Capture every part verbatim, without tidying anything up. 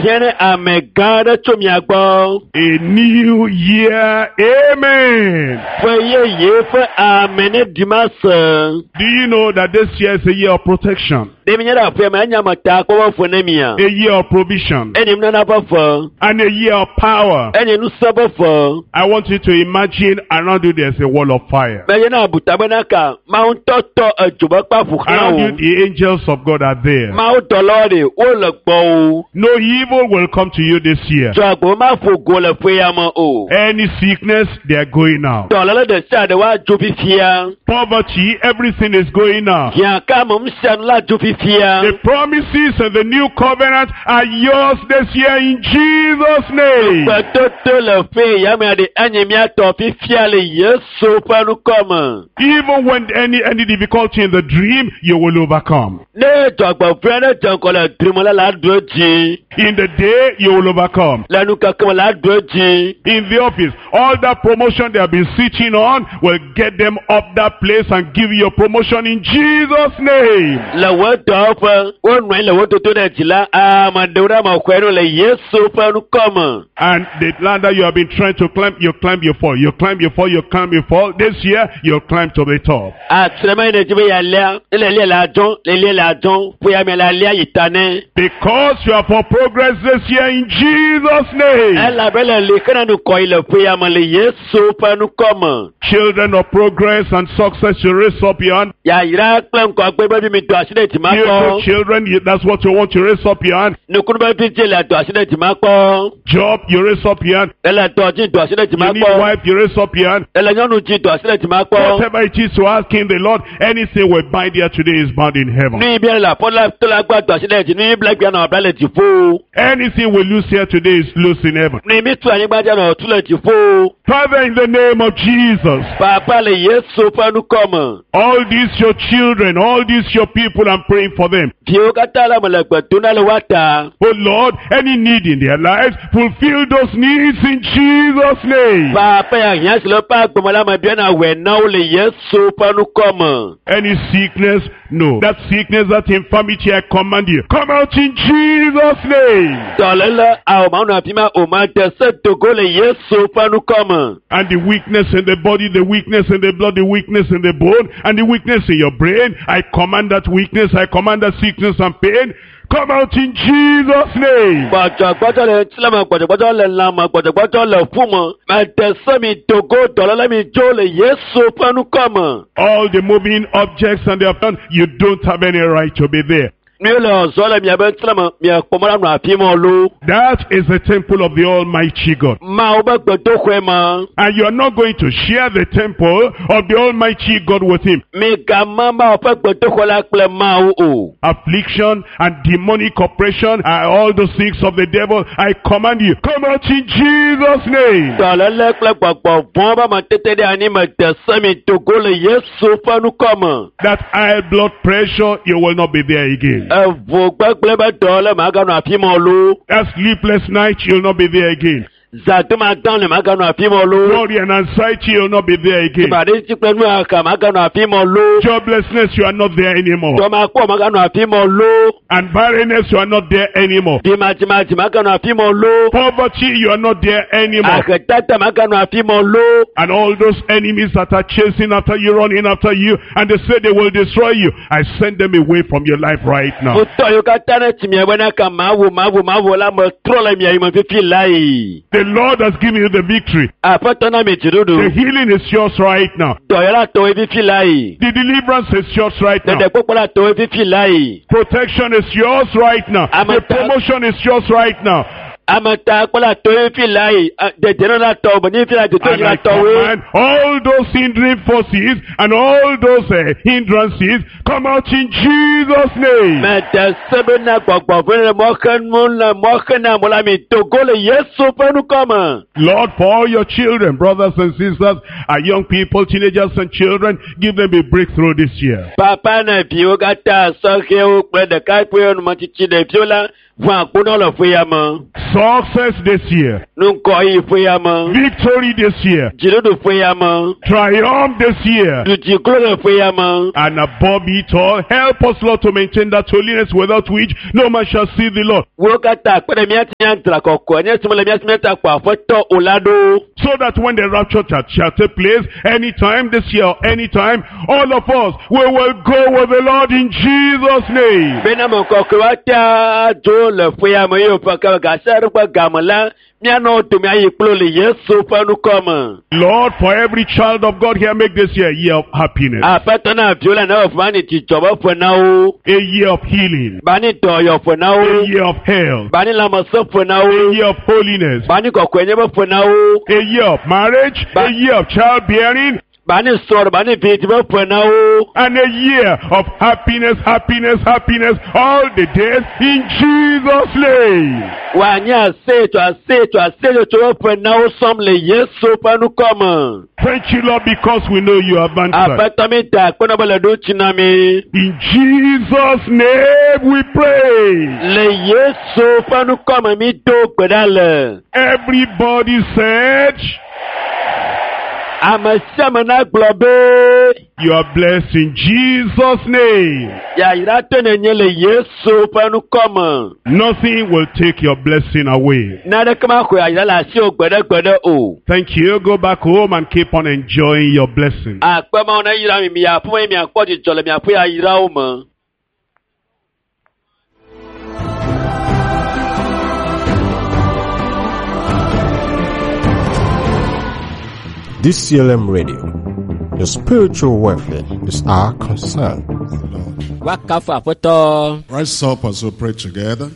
A new year, amen. Do you know that this year is a year of protection? A year of provision. And a year of power. I want you to imagine around you there's a wall of fire. Around you the angels of God are there. No evil will come to you this year. Any sickness, they are going out. Poverty, everything is going out. The promises and the new covenant are yours this year in Jesus' name. Even when any any difficulty in the dream, you will overcome. In the day, you will overcome. In the office, all that promotion they have been sitting on will get them up that place and give you a promotion in Jesus' name. And the land that you have been trying to climb, you climb, you fall. You climb, you fall, you climb, you fall. This year, you'll climb to the top. Because you are for progress this year in Jesus' name. Children of progress and success, you raise up your hand. Beautiful children, that's what you want to raise up your hand. Job, you raise up your hand. You need wife, you raise up your hand. Whatever it is to asking the Lord, anything we bind here today is bound in heaven. Anything we lose here today is loose in heaven. Father, in the name of Jesus, all these your children, all these your people, I'm praying for them. Oh Lord, any need in their lives, fulfill those needs in Jesus' name. Any sickness, no. That sickness, that infirmity, I command you, come out in Jesus' name. And the weakness in the body, the weakness in the blood, the weakness in the bone, and the weakness in your brain, I command that weakness, I command that sickness and pain, come out in Jesus' name. All the moving objects and the done, you don't have any right to be there. That is the temple of the Almighty God. And you are not going to share the temple of the Almighty God with him. Affliction and demonic oppression and all the things of the devil, I command you, come out in Jesus' name. That high blood pressure, you will not be there again. That sleepless night, you'll not be there again. Worry and anxiety, you'll not be there again. Joblessness, you are not there anymore. And barrenness, you are not there anymore. Poverty, you are not there anymore. And all those enemies that are chasing after you, running after you, and they say they will destroy you, I send them away from your life right now. The Lord has given you the victory. The healing is yours right now. The deliverance is yours right now. Protection is yours right now. The promotion is yours right now. And I command all those hindering forces and all those uh, hindrances come out in Jesus' name. Lord, for all your children, brothers and sisters, our young people, teenagers and children, give them a breakthrough this year. Success this year. Victory this year. Triumph this year. And above it all, help us, Lord, to maintain that holiness without which no man shall see the Lord. So that when the rapture shall take place, anytime this year or anytime, all of us, we will go with the Lord in Jesus' name. Lord, for every child of God here, make this year a year of happiness, a year of healing, a year of health, a year of holiness, a year of marriage, a year of childbearing, and a year of happiness, happiness, happiness all the days in Jesus' name. Thank you, Lord, because we know you have answered. In Jesus' name we pray. Everybody said, you are blessed in Jesus' name. Nothing will take your blessing away. Thank you. Go back home and keep on enjoying your blessing. D C L M Radio, your spiritual welfare is our concern. Rise up as we pray together.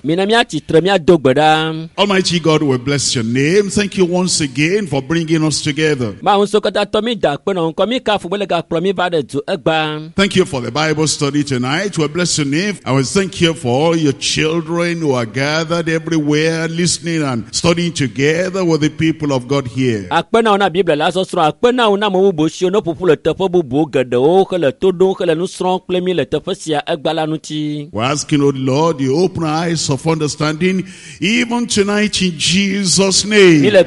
Almighty God, we bless your name. Thank you once again for bringing us together. Thank you for the Bible study tonight. We bless your name. I will thank you for all your children who are gathered everywhere, listening and studying together with the people of God here. We're asking, oh Lord, you open eyes of understanding even tonight in Jesus' name. We pray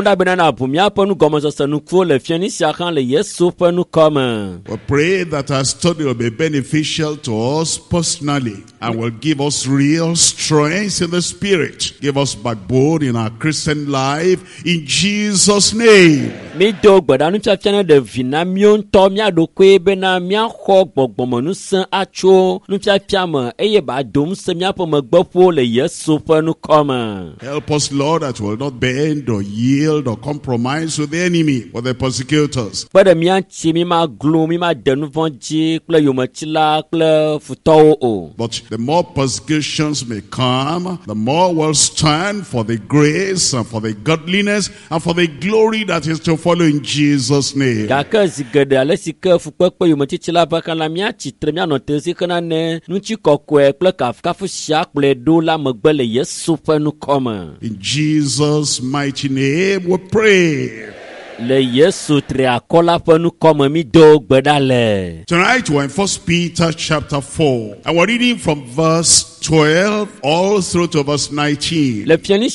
that our study will be beneficial to us personally and will give us real strength in the spirit. Give us backbone in our Christian life in Jesus' name. Help us, Lord, that we will not bend or yield or compromise with the enemy or the persecutors. But the more persecutions may come, the more we'll stand for the grace and for the godliness and for the glory that is to follow in Jesus' name. In Jesus' mighty name we pray. Tonight we're in First Peter chapter four, and we're reading from verse twelve all through to verse nineteen. Beloved,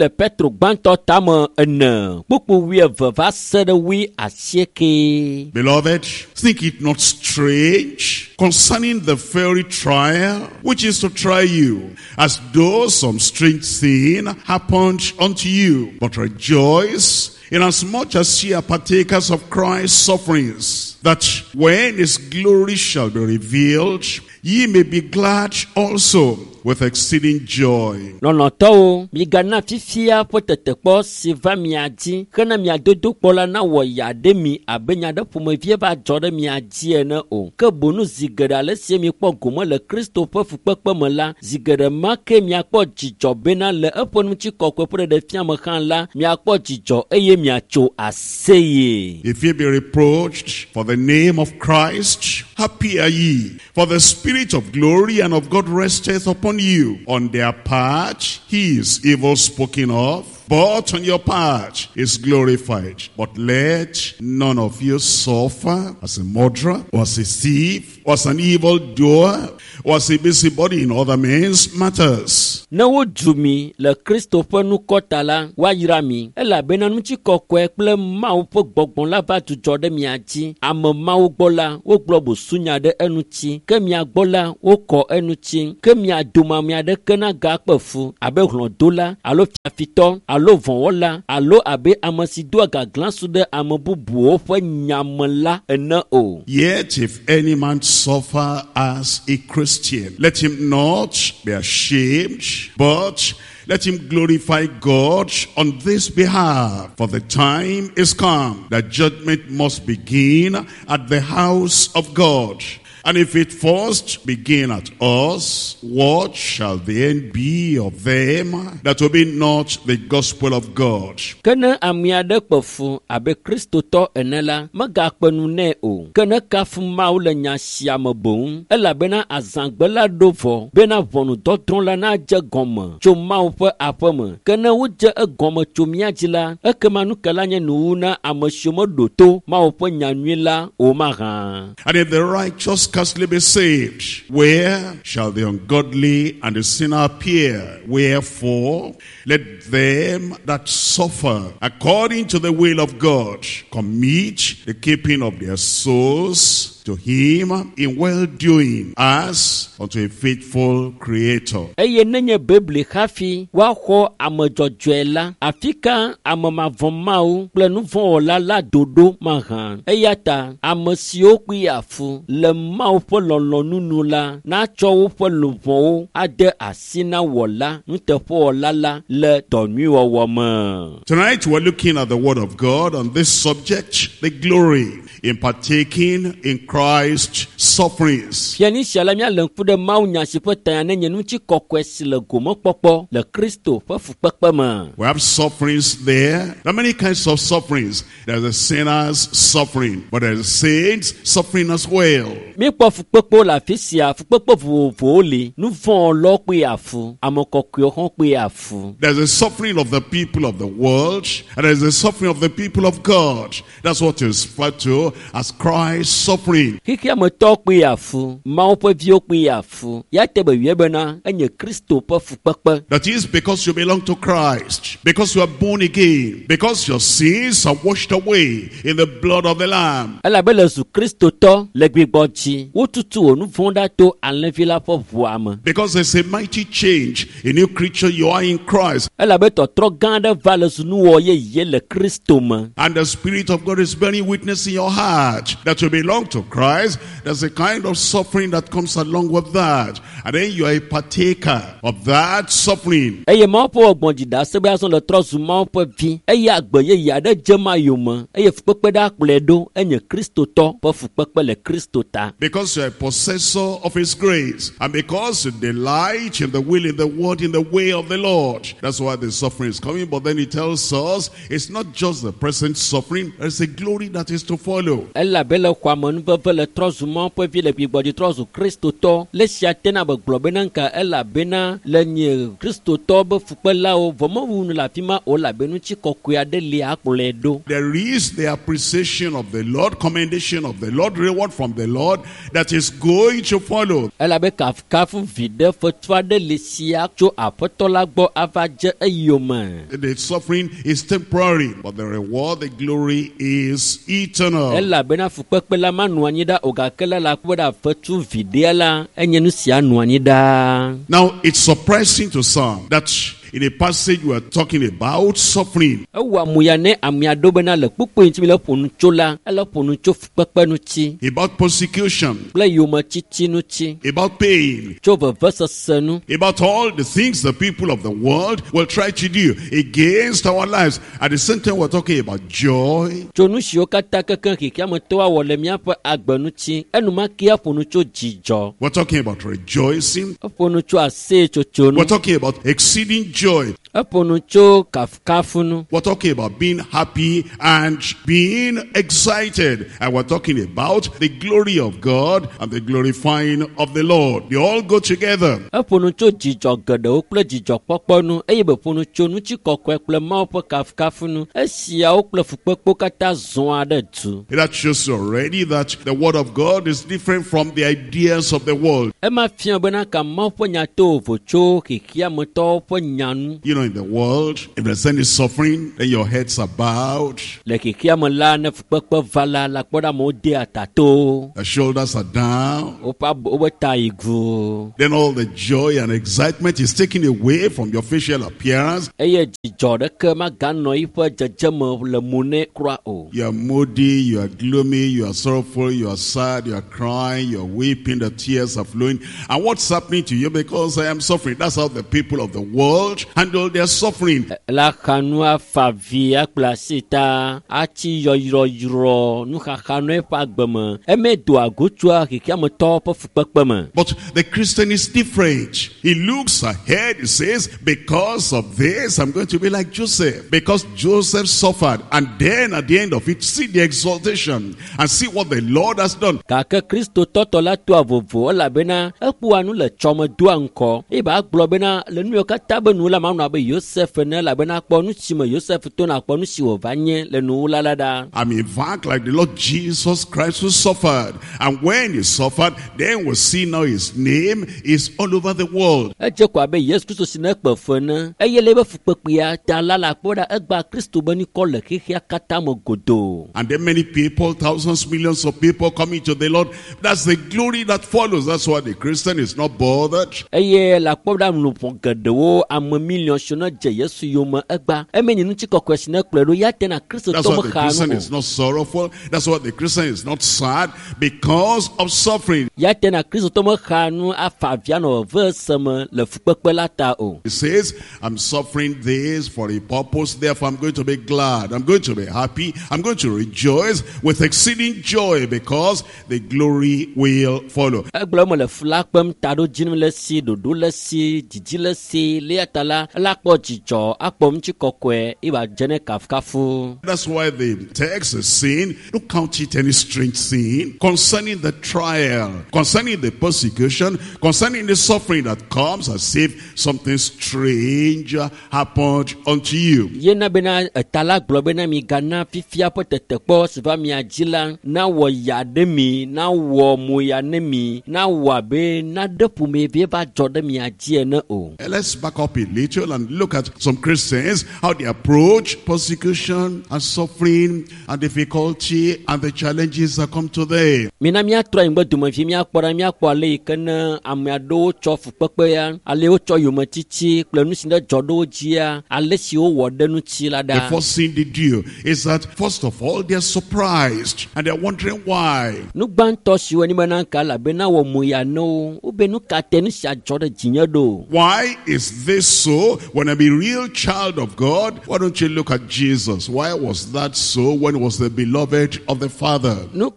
think it not strange concerning the fiery trial which is to try you, as though some strange thing happened unto you. But rejoice, inasmuch as ye are partakers of Christ's sufferings, that when his glory shall be revealed, ye may be glad also with exceeding joy. If ye be reproached for the name of Christ, happy are ye, for the Spirit of glory and of God resteth upon you. On their part he is evil spoken of, but on your part is glorified. But let none of you suffer as a murderer, or as a thief, or as an evildoer, or as a busybody in other men's matters. Na wo dumi le Kristo ƒe nukɔta la woayra mi elabena ŋutikɔkɔe kple Mawu ƒe gbɔgbɔ la va dzudzɔ ɖe mia dzi. Ame Mawu gbɔ la wogblɔ bosunya ɖe eŋuti, ke mia gbɔ la wokɔ eŋuti, ke mia dome ame aɖeke na gakpe fu abe hlɔ̃dola alo fiafitɔ alo vɔ̃wɔla alo abe ame si doa gaglãsu ɖe ame bubuwo ƒe nya me la ene o. Yet if any man suffer as a Christian, let him not be ashamed, but let him glorify God on this behalf. For the time is come that judgment must begin at the house of God. And if it first begin at us, what shall the end be of them that obey not the gospel of God? Kene amia de kpefu abe Kristo to enela magakpenu ne o. Kene kafu Mawu le nya sia me boŋ elabena azangbe la do vo bena vɔnu dɔdrɔ̃ la na dze gɔme tso Mawu ƒe aƒe me. Kene wodze egɔme tso mia dzi la ekema nu ke la nye nuwu na ame siwo meɖo to Mawu ƒe nyanyui la o mahã. And if the righteous scarcely be saved, where shall the ungodly and the sinner appear? Wherefore, let them that suffer according to the will of God commit the keeping of their souls to him in well-doing as unto a faithful creator. Eye nenye Bibli hafi waxɔ ame dzɔdzɔe la afika ame mavɔ Mawu kple nuvɔwɔla la dodo mahã. Eya ta ame siwo kpui afu le Mawu ƒe lɔlɔ̃nunu la natsɔ woƒe luʋɔwo ade asi na wɔla nuteƒewɔla la le dɔnyuiwɔwɔ me. Tonight we're looking at the word of God on this subject, the glory in partaking in Christ's sufferings. Fiani siala mia le ŋku ɖe Mawu nya si ƒe tanya ne nye ŋutikɔkɔe si le gomekpɔkpɔ le Kristo ƒe fukpekpe me. We have sufferings there. There are many kinds of sufferings. There's a sinner's suffering, but there's a saint's suffering as well. Míekpɔ fukpekpewo le afi sia, fukpekpe vovovowo li, nu vɔ̃wɔlawo kple afu, ame kɔkɔewo hã kple afu. There's a suffering of the people of the world, and there's a suffering of the people of God. That's what is referred to as Christ's suffering. Kiki ametɔ kple afu, Mawu ƒe viwo kple afu, ya te be wie bena enye Kristo ƒe fukpekpe. That is because you belong to Christ, because you are born again, because your sins are washed away in the blood of the Lamb. Elabe le zu Kristo tɔ le gbigbɔ dzi, wotutu wo nu vɔ̃ ɖa to alẽvi la ƒe ʋua me. Because there's a mighty change, a new creature you are in Christ. Elabe tɔtrɔ gã aɖe va le zu nuwɔ yeye le Kristo me. And the Spirit of God is bearing witness in your heart that you belong to Christ. There's a kind of suffering that comes along with that. And then you are a partaker of that suffering. Eye Mawu ƒe wɔgbɔ̃ dzida sebe azɔ le trɔ zu Mawu ƒe vi. Eye agbe yeye aɖe dze ma yome. Eye fukpekpe ɖe akplɔe ɖo enye Kristotɔ ƒe fukpekpe le Kristo ta. Because you are a possessor of His grace. And because you delight in the will, in the word, in the way of the Lord. That's why the suffering is coming. But then He tells us it's not just the present suffering. There's a glory that is to follow. Elabe le xɔame nuveve le trɔ zu Mawu ƒe vi le gbigbɔdzi trɔ zu Kristotɔ. Le sia tena be gblɔ bena nka elabena le nye Kristotɔ be fukpelawo vɔmewu nu le afi ma o labe nutsi kɔkɔe aɖe li akplɔe ɖo. There is the appreciation of the Lord, commendation of the Lord, reward from the Lord that is going to follow. Elabe kafukafu vi ɖe fetu aɖe le sia tso aƒetɔ la gbɔ ava dze eyome. The suffering is temporary, but the reward, the glory is eternal. Elabena fukpekpe la ma nɔ anyi ɖa o gake la la kpe ɖe fetu vi ɖe la enye nu sia nɔ anyi ɖa. Now it's surprising to some that in a passage we are talking about suffering. Ewa muya ne amia do bena le kpukpu ntsi le ƒonu tso la, ele ƒonu tso fukpekpe ŋuti. About persecution. Kple yome titi ŋuti. About pain. Tso vevesese nu. About all the things the people of the world will try to do against our lives. At the same time we're talking about joy. Tso nu siwo katã kekeŋ xixia me to awɔ le míaƒe agbe ŋuti. Enumake eƒonu tso dzidzɔ. We're talking about rejoicing. Eƒonu tso aseyetsotso nu. We're talking about exceeding joy. We're talking about being happy and being excited. And we're talking about the glory of God and the glorifying of the Lord. They all go together. That shows already that the word of God is different from the ideas of the world. You know, in the world, if there's any suffering, then your heads are bowed. The shoulders are down. Then all the joy and excitement is taken away from your facial appearance. You are moody, you are gloomy, you are sorrowful, you are sad, you are crying, you are weeping, the tears are flowing. And what's happening to you? Because I am suffering. That's how the people of the world handle their suffering. But the Christian is different. He looks ahead. He says, because of this, I'm going to be like Joseph. Because Joseph suffered. And then at the end of it, see the exaltation and see what the Lord has done. I mean, in fact, like the Lord Jesus Christ who suffered. And when he suffered, then we see now his name is all over the world. And then many people, thousands, millions of people coming to the Lord. That's the glory that follows. That's why the Christian is not bothered. That's why the Christian is not sorrowful. That's why the Christian is not sad, because of suffering. He says, I'm suffering this for a purpose, therefore I'm going to be glad, I'm going to be happy, I'm going to rejoice with exceeding joy, because the glory will follow. That's why the text is saying, don't count it any strange thing concerning the trial, concerning the persecution, concerning the suffering that comes, as if something strange happened unto you. Let's back up a little and look at some Christians, how they approach persecution and suffering and difficulty and the challenges that come to them. The first thing they do is that, first of all, they're surprised and they're wondering why. Why is this so? When I'm a real child of God, why don't you look at Jesus? Why was that so when he was the beloved of the Father?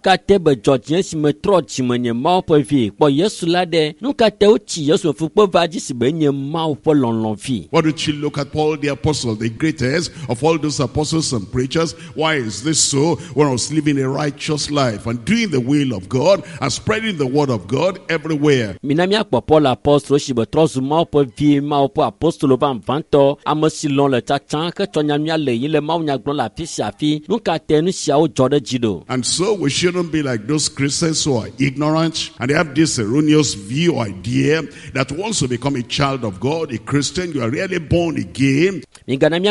Why don't you look at Paul the Apostle, the greatest of all those apostles and preachers? Why is this so when I was living a righteous life and doing the will of God and spreading the word of God everywhere? And so we shouldn't be like those Christians who are ignorant and they have this erroneous view or idea that once you become a child of God, a Christian, you are really born again. You're not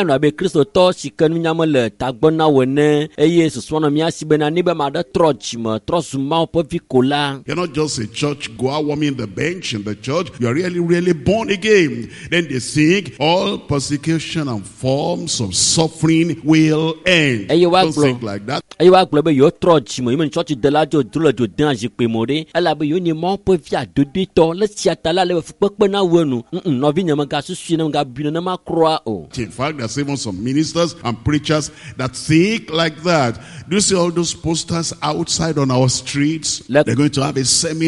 just a church goer warming the bench in the church. You are really, really born again. Then they think all persecution and forms of suffering will end. Don't think like that. In fact, there's even some ministers and preachers that think like that. Do you see all those posters outside on our streets? They're going to have a seminar.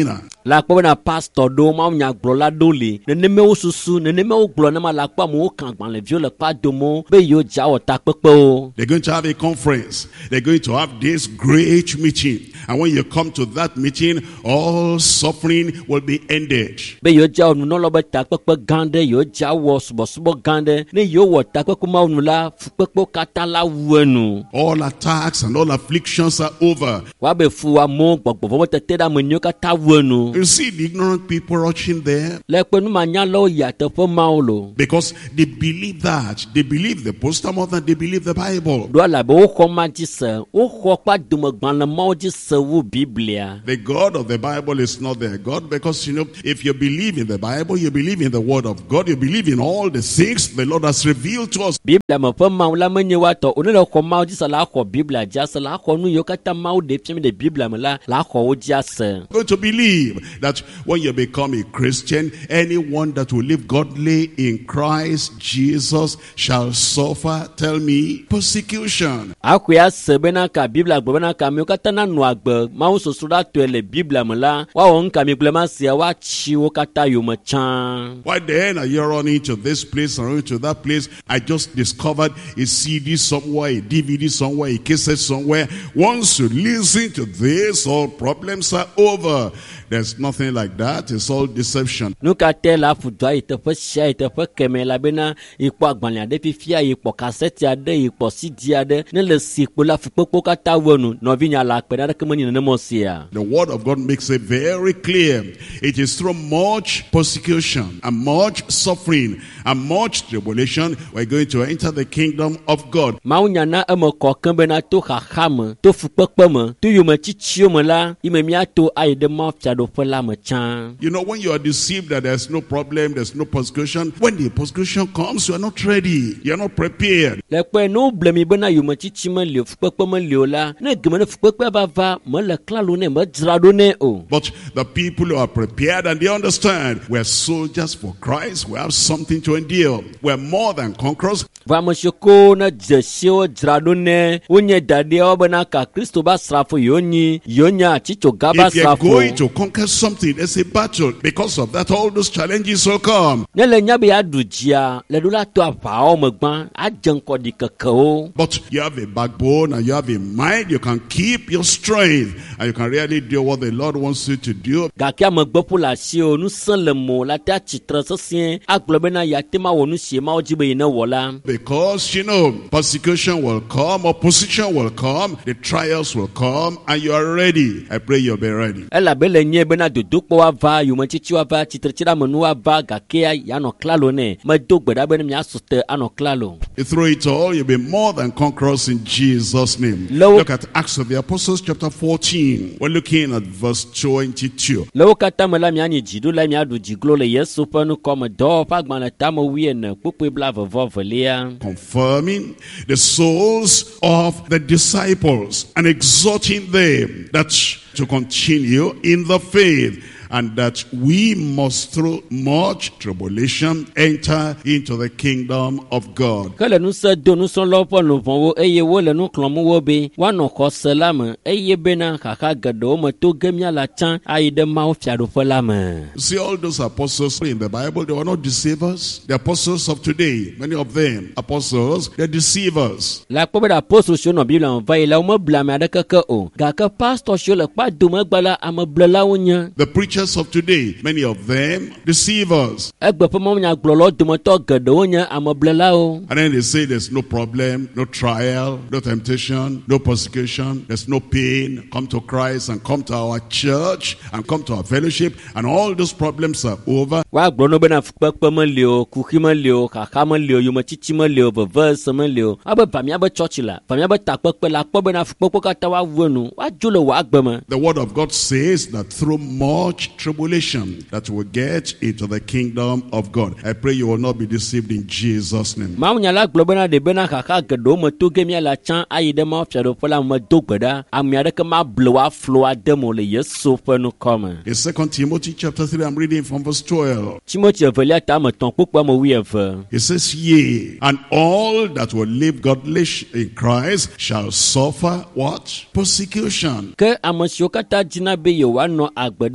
La kpɔ bena pastor ɖewo mawo nyagblɔla ɖewo li nenemewo susu nenemewo gblɔ ne ma la kpɔ amewo kan agbalẽviwo le kpa domo be yewo dza wɔ takpekpewo. They're going to have a conference. They're going to have this great meeting. And when you come to that meeting, all suffering will be ended. Be yewo dza wɔ nunɔlɔ be takpekpe gã ɖe yewo dza wɔ subɔsubɔ gã ɖe ne yewo wɔ takpekpe mawo nu la fukpekpewo katã la wu enu. All attacks and all afflictions are over. Wa be fu amewo gbɔgbɔvɔ tete ɖe ame nyiwo katã wu enu. You see the ignorant people rushing there. Le kpe numanyalawo yi teƒe mawo lo. Because they believe that. They believe the poster more than they believe the Bible. Do ala be wo xɔ ma dzi se, wo xɔ kpa domegbalẽ mawo dzi se wu Biblia. The God of the Bible is not their God, because you know, if you believe in the Bible, you believe in the Word of God, you believe in all the things the Lord has revealed to us. Biblia me ƒe mawu la menye wa tɔ, one le xɔ mawo dzi se la xɔ Biblia dzi ase, la xɔ nu yiwo katã mawu ɖe fiam ɖe Biblia me la, la xɔ wo dzi ase. Going to believe that when you become a Christian, anyone that will live godly in Christ Jesus shall suffer, tell me, persecution. Akwe ase bena ka Biblia gbe bena ka mi katã na nu agbe mawu soso ɖa tɔe le Biblia me la, wa wɔ nka mi gblẽ ma sia wa tsi wo katã yome tsã. Why then are you running to this place and running to that place? I just discovered a C D somewhere, a D V D somewhere, a cassette somewhere. Once you listen to this, all problems are over. There's nothing like that. It's all deception. Nuka te la fudwa iteƒe sia iteƒe keme la bena ikpɔ agbalẽ aɖe fifia ikpɔ kaseti aɖe ikpɔ C D aɖe ne le si kpo la fukpekpewo katã wɔnu nɔvinya la akpe ɖe keme ni nenema sia. The word of God makes it very clear. It is through much persecution and much suffering and much tribulation we're going to enter the kingdom of God. Mawu nya na eme kɔ keŋ bena to xaxa me, to fukpekpe me, to yome tsitsiwo me la, ime míato ayi ɖe mawu fiaɖoƒe la me tsã. You know, when you are deceived that there's no problem, there's no persecution, when the persecution comes, you are not ready. You are not prepared. Le kpe ne woble mi bena yome tsitsi me li o, fukpekpe me li o la, ne geme ne fukpekpe va va, me le klalo ne, me dzra ɖo ne o. But the people who are prepared and they understand, we're soldiers for Christ, we have something to endure. We're more than conquerors. Va me siwo ne dze siwo dzra ɖo ne, wonye daɖewo bena ka Kristo ba srafo yewo nyi, yewo nye atsitsoga ba If you're srafo. going to conquer something, there's a battle. Because of that, all those challenges will come. Ne le nya be aɖu dzia, le ɖo la to aʋawo me gbã, adze ŋkɔ ɖi kekewo. But you have a backbone and you have a mind, you can keep your strength and you can really do what the Lord wants you to do. Gake amegbeƒo le asi o, nu sẽ le mo la te atsitre sesĩe, agblɔ bena ya te ma wɔ nu sie mawo dzi be ye ne wɔ la. Because, you know, persecution will come, opposition will come, the trials will come, and you are ready. I pray you'll be ready. Elabe le nye bena dodokpɔ wa va, yometsitsi wa va, tsitretsi ɖe amenu wa va, gake ya anɔ klalo ne, medo gbe ɖa bena miasu te anɔ klalo. Through it all, you'll be more than conquerors in Jesus' name. Lo- Look at Acts of the Apostles chapter fourteen. We're looking at verse twenty-two. Le wo katã me la mianyi dziɖo la miaɖu dziglo le Yesu ƒe nukɔme dɔwɔƒe agbalẽ tame wuiene kpukpui blaeve-vɔ velia. Confirming the souls of the disciples and exhorting them that to continue in the faith, and that we must through much tribulation enter into the kingdom of God. Ke le nusẽ do nusrɔ̃lawo ƒe luvɔwo eye wole nu xlɔm wo be woanɔ xɔ se la me eye bena xaxa geɖewo me to ge míala tsã ayi ɖe Mawu fiaɖoƒe la me. See, all those apostles in the Bible, they were not deceivers. The apostles of today, many of them, apostles, they're deceivers. La kpɔ be ɖe apostol siwo nɔ Biblia me va yi la womebla ame aɖeke ke o, gake pastor siwo le kpa dome gbe la ameblélawo nye. The preachers of today, many of them, deceivers. Egbe ƒe mawunyagblɔlawo dometɔ geɖewo nye ameblélawo. And then they say there's no problem, no trial, no temptation, no persecution, there's no pain. Come to Christ and come to our church and come to our fellowship, and all those problems are over. Woagblɔ no bena fukpekpe meli o, kuxi meli o, xaxa meli o, yometsitsi meli o, vevese meli o. Abe va míabe tsɔtsi la, va míabe takpekpe la, akpɔ bena fukpekpe katã woawu enu, woadzo le wò agbe me. The word of God says that through much tribulation that will get into the kingdom of God. I pray you will not be deceived in Jesus' name. Mawunyala gblɔ bena ɖe bena xaxa geɖewo me to ge míala tsã ayi ɖe Mawu fiaɖoƒe la me do gbe ɖa, ame aɖeke mable woaflo ade mo le Yesu ƒe nukɔme. In Second Timothy chapter three, I'm reading from verse twelve. Timothy evelia tame tɔn kpukpua me wuieve. It says, yea, and all that will live godly in Christ shall suffer what? Persecution. Ke ame siwo katã dzina be yewoanɔ agbe ɖe Mawu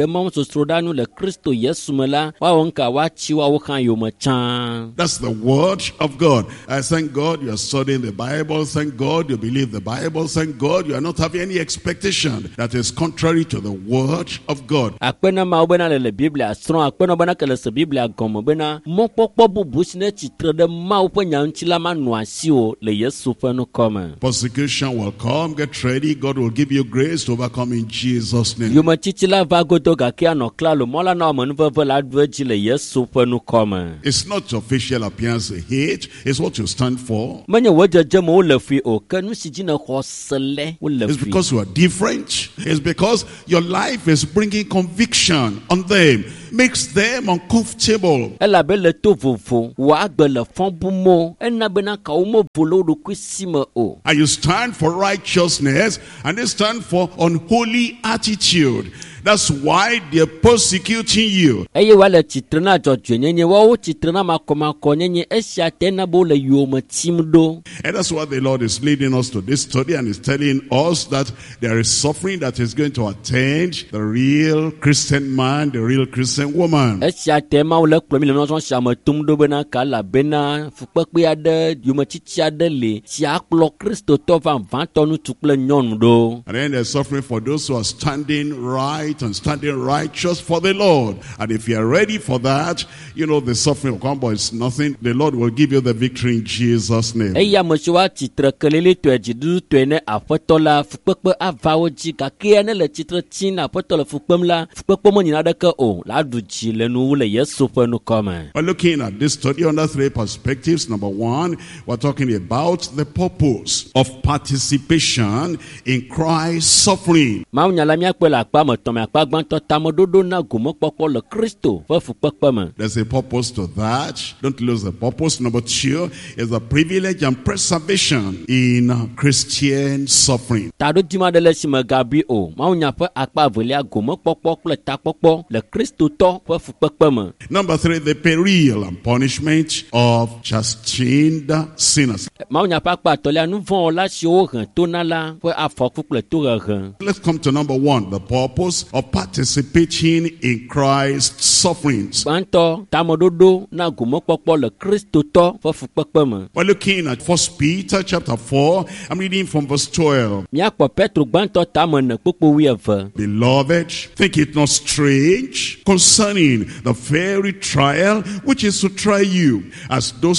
sosrodanu le Kristo Yesu me la wa wonka wa chi wa wo kan yo me chan. That's the word of God. I thank God you are studying the Bible. Thank God you believe the Bible. Thank God you are not having any expectation that is contrary to the word of God. Akpena ma obena le Biblia stron akpena bana kele se Biblia gomo bena mo popo bubu sine chitre de ma opo nyanchila ma nuasi o le Yesu fe no come. Persecution will come. Get ready. God will give you grace to overcome in Jesus' name. Yo ma chichila va godo ga kia no klalo mola na mo nve la dweji le Yesu fe no come. It's not your facial appearance they hate. It's what you stand for. Manya wajaje mo le fi o kanu sijina khosele wo le fi. It's because you are different. It's because your life is bringing conviction on them, makes them uncomfortable. Ela bele to vovo wa agbele fon bumo ena bena ka o mo bolo do kwisima o. And you stand for righteousness and they stand for unholy attitude. That's why they're persecuting you. Eye wale chitrena jojo nyenye wa o chitrena makoma ko nyenye esha tena bo le yoma timdo. And that's why the Lord is leading us to this study and is telling us that there is suffering that is going to attend the real Christian man, the real Christian woman. Esha tema wale klomi le no so shama tumdo bena kala bena fukpekpe ade yoma chichi ade le ti aklo Kristo to van vantonu tukle nyonu do. And then there's suffering for those who are standing right and standing righteous for the Lord. And if you are ready for that, you know the suffering will come, but it's nothing. The Lord will give you the victory in Jesus' name. Eya moshiwa chitre kelele to ejidu to ene afotola fukpekpe avawo ji ka kiene le chitre chin afotola fukpemla fukpekpe mo nyina deke o la duji le nu le Yesu fe no come. We're looking at this study under three perspectives. Number one, we're talking about the purpose of participation in Christ's suffering. Ma unyala mi akpela akpa mo tome akpa gbanto tamododo na gumo popo le Kristo fe fukpekpe me. There's a purpose to that. Don't lose the purpose. Number two is the privilege and preservation in Christian suffering. Tado dima de le sime gabi o. Ma unya fe akpa velia gumo popo kle ta popo le Kristo to fe fukpekpe me. Number three, the peril and punishment of chastened sinners. Ma unya pa akpa tolia nu von la si o ran to na la fe afoku kle to ran. Let's come to number one, the purpose of participating in Christ's sufferings. Banto tamododo na gumo popo le Kristo to fe fukpekpe me. We're looking at First Peter chapter four. I'm reading from verse twelve. Mi akpo Petro gbanto tamone popo wi eve. Beloved, think it not strange concerning the very trial which is to try you, as though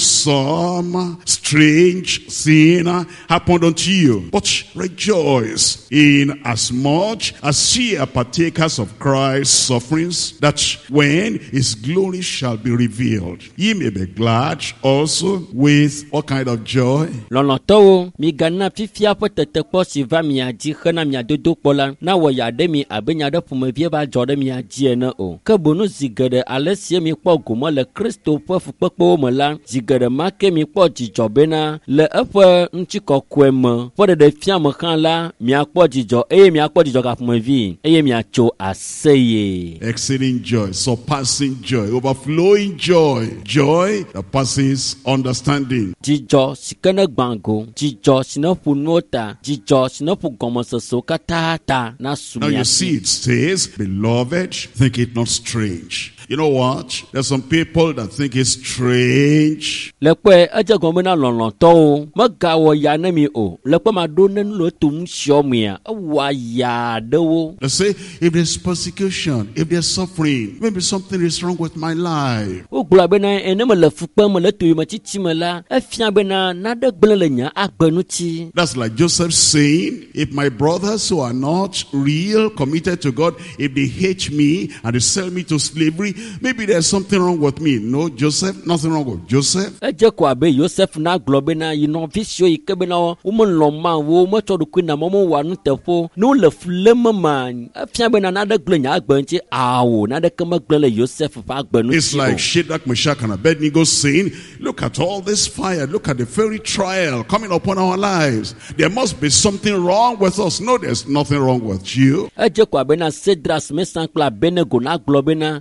some strange sin happened unto you. But rejoice in as much as ye are partakers of Christ's sufferings, that when his glory shall be revealed, ye may be glad also with what kind of joy? Loloto mi gana fifia potete po si va mi aji khana mi adodo pola na wo ya de mi abenya de pume vie ba jode mi aji ene o ke bonu zigede alesie mi po gumo le Kristo po fukpekpo mo la zigede make mi po jijobe na le efe nchi kokwem po de de fiam kan la mi akpo jijo e mi akpo jijo ka pume vi e mi acho aseye. Exceeding joy, surpassing joy, overflowing joy, joy that passes understanding. Jijo sikene gbango jijo sinopu nota jijo sinopu gomososo katata na Now you see sumia. it says, beloved, think it not strange. You know what? There's some people that think it's strange. Lekwe aja gomena loloto maga wo ya na mi o lekwe ma do nen lo tum shiomia wa ya dewo. They say, if there's persecution, if there's suffering, maybe something is wrong with my life. O gula bena enema le fukpa me le tu ma chichi me la afia bena na de gbele le nya agbenu ti. That's like Joseph saying, if my brothers who are not real, committed to God, if they hate me and they sell me to slavery, maybe there's something wrong with me. No, Joseph, nothing wrong with Joseph. Eje ko abe Joseph na globe na yino visio ike bena o mo lo ma wo mo to do kwina mo mo wa nu tefo no le flema man afia bena na de gbele nya agben ti awo na de kema gbele Joseph fa agbenu ti. It's like Shadrach, Meshach, and Abednego saying, look at all this fire, look at the very trial coming upon our lives. There must be something wrong with us. No, there's nothing wrong with you. Eje ko abe na Cedras Mesan kla Abednego na globe na fukpekpe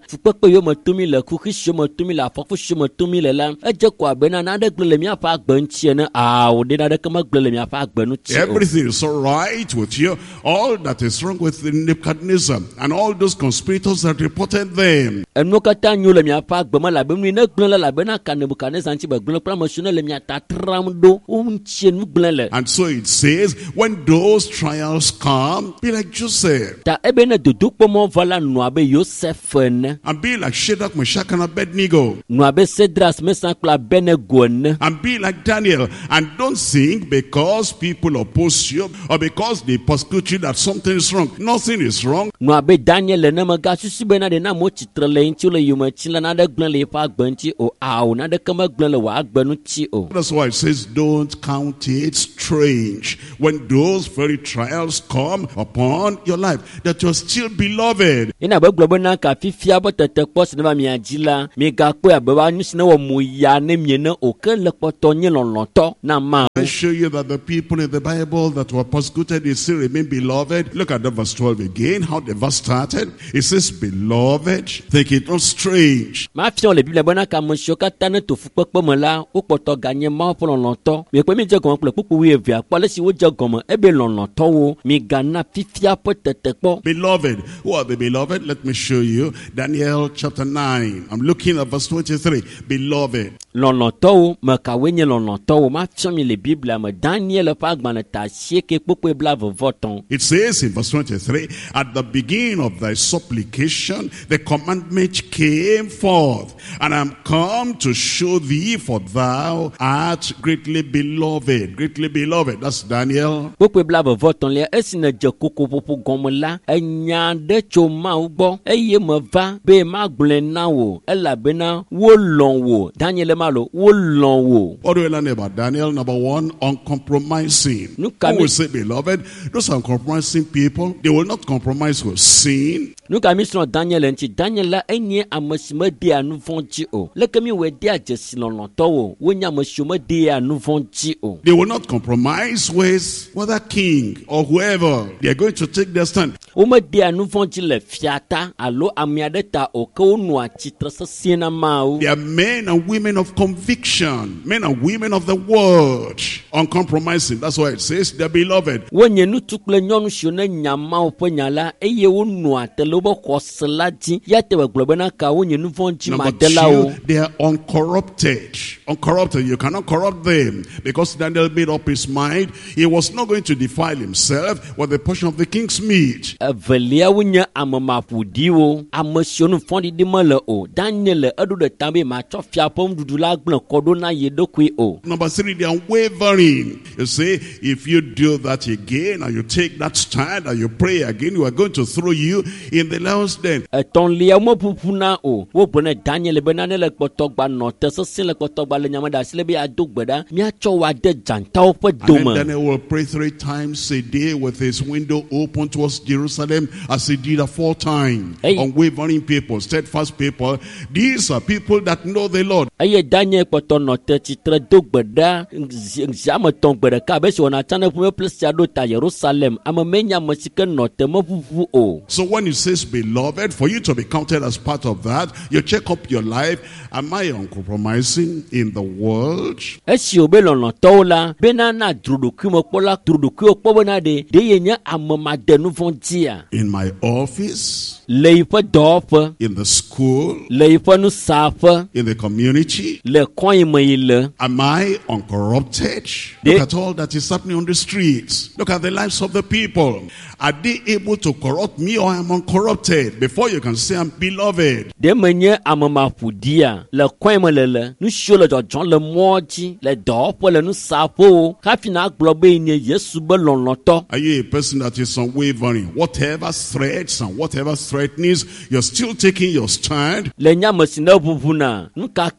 egbe yo me tumi le kukishi me tumi le afɔkushi me tumi le la edze ko abena na de gble le mia fa agbe ntsi ne a wo de na de kema gble le mia fa agbe nu tsi. Everything is all right with you. All that is wrong with the Nebuchadnezzar and all those conspirators that reported them. Enu kata nyu le mia fa agbe ma la be nu ne gble la be na ka Nebuchadnezzar ntsi be gble pra mo sune le mia ta tram do o ntsi nu gble le. And so it says, when those trials come, be like Joseph. Ta ebe ne dudu kpomo vala nu abe Joseph ne. And be like Shadrach, Meshach, and Abednego. Nu abe Cedras, Meshach, kla Abednego ne. And be like Daniel. And don't think because people oppose you or because they persecute you that something is wrong. Nothing is wrong. Nu abe Daniel ne ma ga susu be na de na mo chitre le ntsi le yume chi le na de gble le fa agbe ntsi o a o na de kema gble le wa agbe nu tsi o. That's why it says, don't count it strange when those very trials come upon your life, that you're still beloved. Ina be glo be na ka fifia bo tete kpo se na mi ajila mi ga kpo abe wa nu sine wo mu ya ne mi ne o ke le kpoto nye loloto na ma. I show you that the people in the Bible that were persecuted, they still remain beloved. Look at the verse twelve again, how the verse started. It says, beloved, think it not strange. Ma fion le Bible be na ka mo shoka tane to fu pepe mo la o poto ganye ma po loloto. Mi pe mi je gomo pe pupu wi evia po le si wo je gomo e be loloto wo mi ga na fifia po tete kpo. Beloved, who are the beloved? Let me show you. Daniel chapter nine. I'm looking at verse twenty-three. Beloved. Loloto wo me ka wenye loloto wo ma fion mi le Bible me Daniel pa gbana ta sieke popo bla vovoton. It says in verse twenty-three, at the beginning of thy supplication, the commandment came forth, and I am come to show thee, for thou art greatly beloved. Greatly beloved. That's Daniel. Popo bla vovoton le esine je koko popo gomo la enya de cho ma ugbo eye me va be ma gble na wo ela bena wo lon wo Daniel ma lo wo lon wo. What do we learn about Daniel? Number one, uncompromising. Who will say beloved? Those uncompromising people, they will not compromise with sin. Nous ka mission Daniel enti Daniel la enye amasime de anu vonji o. Leke mi we de ajesi loloto o. Wonya amasime de anu vonji o. They will not compromise with whether king or whoever. They are going to take their stand. O me de anu vonji le fiata alo amiade ta o ke onu achitre se siena ma o. They are men and women of conviction, men and women of the word, uncompromising. That's why it says they're beloved. Wonye nu tukle nyonu shone nyama o pe nyala eye onu atelo bo kwosela ji ya te gbe na ka wonye nu vonji madela o. They are uncorrupted. Uncorrupted. You cannot corrupt them, because Daniel made up his mind he was not going to defile himself with the portion of the king's meat. Velia wonya amama pudi o amasionu fondi di male o Daniel edu de tambe ma chofia pom dudula gbon kodo na yedokwe o. Number three, they are unwavering. You say, if you do that again and you take that stand and you pray again, we are going to throw you in the lion's den. Eton lia mo pupuna o wo bone Daniel benane le kpotogba no teso sin le kpotogba le nyamada sile bi adogbeda mi acho wa de janta o pe doma. And then Daniel will pray three times a day with his window open towards Jerusalem, as he did aforetime. Hey. Unwavering people, steadfast people. These are people that know the Lord. Aye Daniel kpoto no te chitre dogbeda nzama tongbeda ka be so na tane pu place ya do ta Jerusalem amemenya masike no te mo pupu o. So when it says beloved, for you to be counted as part of that, you check up your life. Am I uncompromising in the world? Esi obelo no tola bena na druduku mo pola druduku opobo na de de yenya amama de nu vontia. In my office, Leifa dofa, in the school, leifa nu safa, in the community, le coin mail. am I uncorrupted? De- Look at all that is happening on the streets. Look at the lives of the people. Are they able to corrupt me, or am I uncorrupted? Before you can say I'm beloved. De menye amama pudia, le coin malele, nu shole jo John le moji, le dofa le nu sapo, kafina globe ni Yesu belon loto. Are you a person that is unwavering? Whatever threats and whatever threatenings, you're still taking your stand. Le nyama sina pupuna, nu ka ke jo nu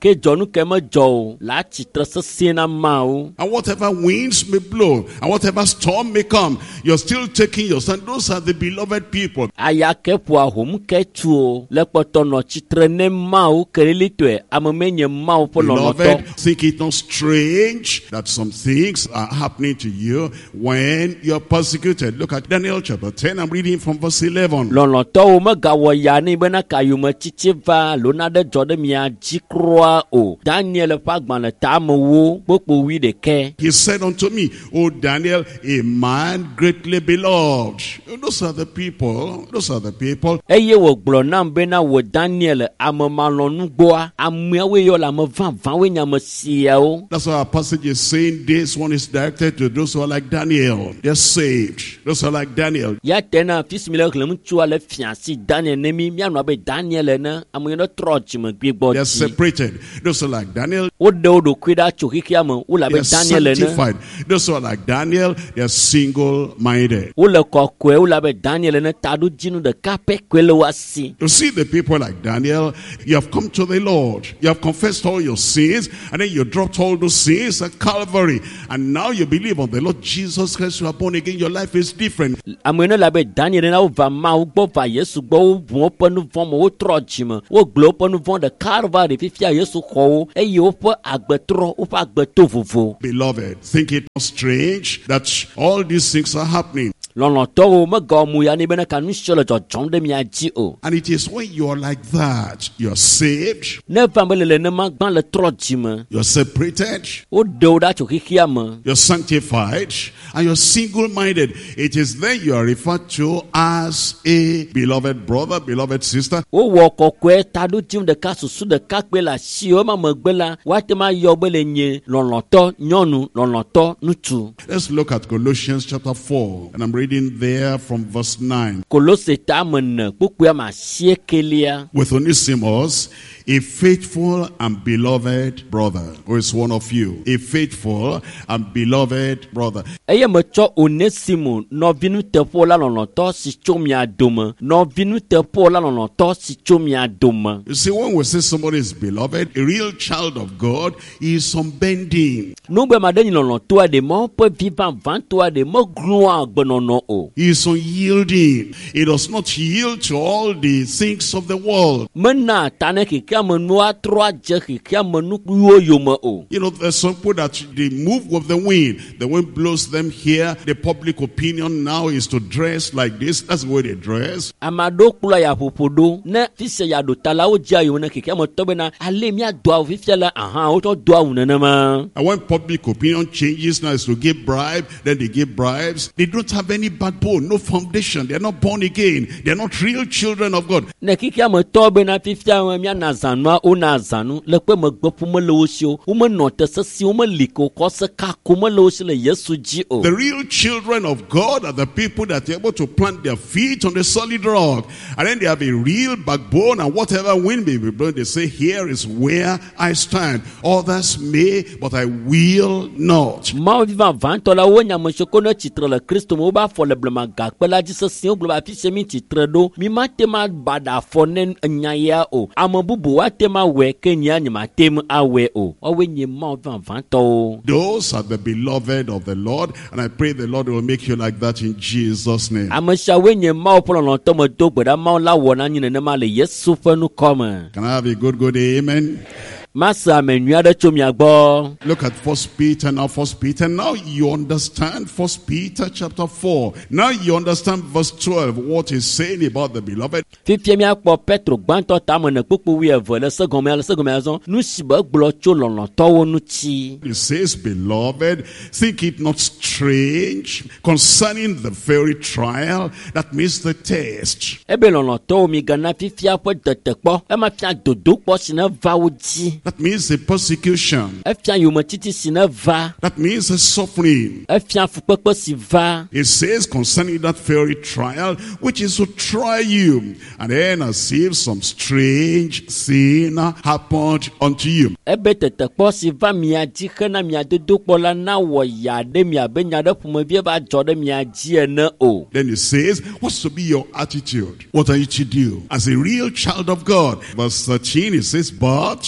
whatever winds may blow, and whatever storm may come, you're still taking your stand. Those are the beloved people. Beloved, think it not strange that some things are happening to you when you're persecuted. Look at Daniel chapter ten. I'm reading from verse eleven. He said unto me, O Daniel, a man greatly beloved. Those are the people. Those are the people. That's why our passage is saying this one is directed to those who are like Daniel. They're saved. Those who are like Daniel. They're separated. Those who are like Daniel. They're sanctified. Those who are like Daniel, they're single-minded. You see the people like Daniel, you have come to the Lord. You have confessed all your sins, and then you dropped all those sins at Calvary. And now you believe on the Lord Jesus Christ, you are born again, your life is different. Beloved, think it not strange that all these things are happening. And it is when you are like that, you are saved, you're separated, you're sanctified, and you're single-minded. It is then you are referred to as a beloved brother, beloved sister. Let's look at Colossians chapter four, and I'm reading there from verse nine. With Onesimus, a faithful and beloved brother, who is one of you, a faithful and beloved brother. You see, when we say somebody is beloved, a real child of God, he is unbending. He is unyielding. He does not yield to all the things of the world. You know, there's some people that they move with the wind. The wind blows them here. The public opinion now is to dress like this. That's the way they dress. And when public opinion changes now is to give bribe, then they give bribes. They don't have any backbone, no foundation. They're not born again. They're not real children of God. The real children of God are the people that are able to plant their feet on the solid rock. And then they have a real backbone, and whatever wind may be blowing, they say, here is where I stand. Others may, but I will not. Those are the beloved of the Lord, and I pray the Lord will make you like that in Jesus' name. Can I have a good, good amen? Look at First Peter now, First Peter. Now you understand First Peter chapter four. Now you understand verse twelve, what he's saying about the beloved. He says, beloved, think it not strange concerning the very trial, that means the test. That means the persecution. That means the suffering. It says concerning that very trial, which is to try you, and then as if some strange thing happened unto you. Then it says, what's to be your attitude? What are you to do as a real child of God? Verse thirteen, it says, but rejoice